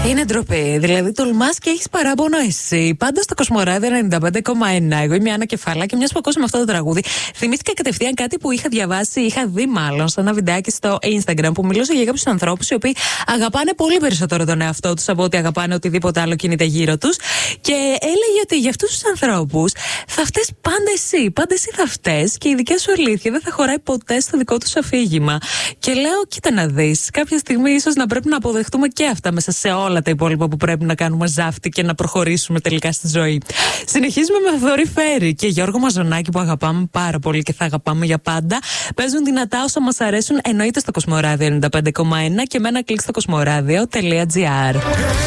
Είναι ντροπή. Δηλαδή, τολμάς και έχεις παράπονο εσύ. Πάντα στο Κοσμοράδιο 95,1. Εγώ είμαι η Άννα Κεφάλα και μιας που ακούσαμε αυτό το τραγούδι, θυμήθηκα κατευθείαν κάτι που είχα διαβάσει, είχα δει μάλλον σε ένα βιντεάκι στο Instagram που μιλούσε για κάποιους ανθρώπους οι οποίοι αγαπάνε πολύ περισσότερο τον εαυτό τους από ότι αγαπάνε οτιδήποτε άλλο κινείται γύρω τους. Και έλεγε ότι για αυτούς τους ανθρώπους θα φταίς πάντα εσύ. Πάντα εσύ θα φταίς και η δικιά σου αλήθεια δεν θα χωράει ποτέ στο δικό τους αφήγημα. Και λέω, κοίτα να δεις, κάποια στιγμή ίσως να πρέπει να αποδεχτούμε και αυτά μέσα σε όλα τα υπόλοιπα που πρέπει να κάνουμε ζάφτη και να προχωρήσουμε τελικά στη ζωή. Συνεχίζουμε με Θοδωρή Φέρη και Γιώργο Μαζονάκη που αγαπάμε πάρα πολύ και θα αγαπάμε για πάντα. Παίζουν δυνατά όσο μας αρέσουν, εννοείται στο Κοσμοράδιο 95,1 και με ένα κλικ στο κοσμοράδιο.gr.